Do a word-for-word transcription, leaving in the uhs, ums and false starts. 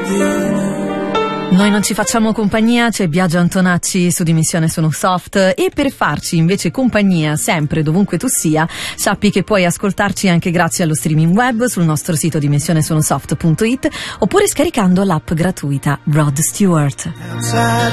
Noi non ci facciamo compagnia, c'è Biagio Antonacci su Dimensione Sono Soft, e per farci invece compagnia sempre dovunque tu sia, sappi che puoi ascoltarci anche grazie allo streaming web sul nostro sito dimensione sono soft punto it oppure scaricando l'app gratuita Rod Stewart.